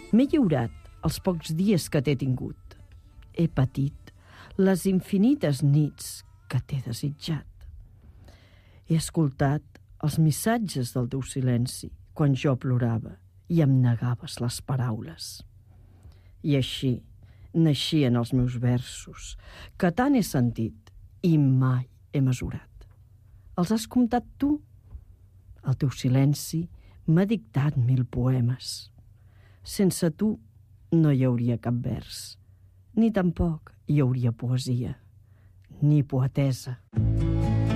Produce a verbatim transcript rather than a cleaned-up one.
M'he lliurat els pocs dies que t'he tingut. He patit les infinites nits que t'he desitjat. He escoltat els missatges del teu silenci quan jo plorava i em negaves les paraules. I així naixien els meus versos, que tant he sentit i mai he mesurat. Els has comptat tu? El teu silenci m'ha dictat mil poemes. Sense tu no hi hauria cap vers, ni tampoc hi hauria poesia, ni poetesa.